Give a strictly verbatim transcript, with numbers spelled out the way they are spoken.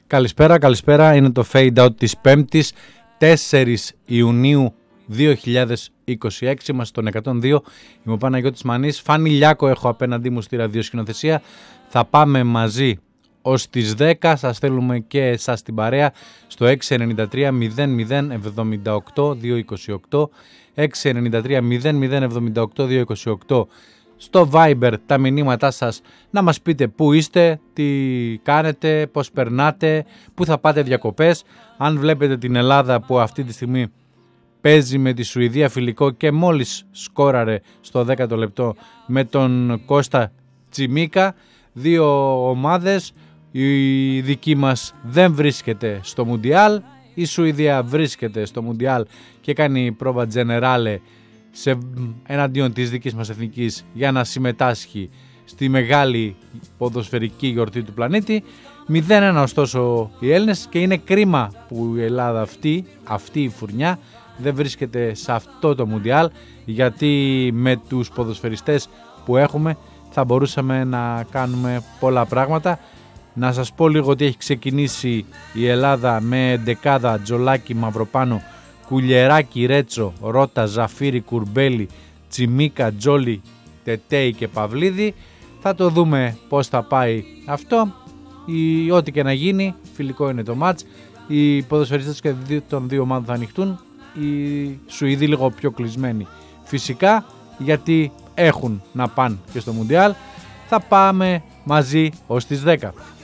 Καλησπέρα, καλησπέρα. Είναι το Fade Out της πέμπτης, τέσσερις Ιουνίου δύο χιλιάδες είκοσι έξι. Είμαστε στον εκατόν δύο. Είμαι ο Παναγιώτης Μανής. Φάνη Λιάκο έχω απέναντί μου στη ραδιοσκηνοθεσία. Θα πάμε μαζί ως τις δέκα. Σας θέλουμε και εσάς την παρέα στο έξι εννιά τρία μηδέν μηδέν εβδομήντα οκτώ διακόσια είκοσι οκτώ, έξι εννιά τρία μηδέν μηδέν εβδομήντα οκτώ διακόσια είκοσι οκτώ. Στο Viber τα μηνύματά σας, να μας πείτε πού είστε, τι κάνετε, πώς περνάτε, πού θα πάτε διακοπές. Αν βλέπετε την Ελλάδα που αυτή τη στιγμή παίζει με τη Σουηδία φιλικό και μόλις σκόραρε στο δέκατο λεπτό με τον Κώστα Τσιμίκα, δύο ομάδες, η δική μας δεν βρίσκεται στο Μουντιάλ, η Σουηδία βρίσκεται στο Μουντιάλ και κάνει πρόβα τζενεράλε σε εναντίον της δικής μας εθνικής για να συμμετάσχει στη μεγάλη ποδοσφαιρική γιορτή του πλανήτη. μηδέν ένα ωστόσο οι Έλληνες και είναι κρίμα που η Ελλάδα αυτή, αυτή η φουρνιά δεν βρίσκεται σε αυτό το Μουντιάλ, γιατί με τους ποδοσφαιριστές που έχουμε θα μπορούσαμε να κάνουμε πολλά πράγματα. Να σας πω λίγο ότι έχει ξεκινήσει η Ελλάδα με δεκάδα Τζολάκη, Μαυροπάνο, Κουλιεράκη, Ρέτσο, Ρώτα, Ζαφύρι, Κουρμπέλη, Τσιμίκα, Τζόλι, Τετέι και Παυλίδη. Θα το δούμε πώς θα πάει αυτό. Η, ό,τι και να γίνει, φιλικό είναι το μάτς. Οι ποδοσφαιριστές και των δύο ομάδων θα ανοιχτούν. Οι Σουηδοί λίγο πιο κλεισμένοι φυσικά, γιατί έχουν να πάνε και στο Μουντιάλ. Θα πάμε μαζί ως τις δέκα.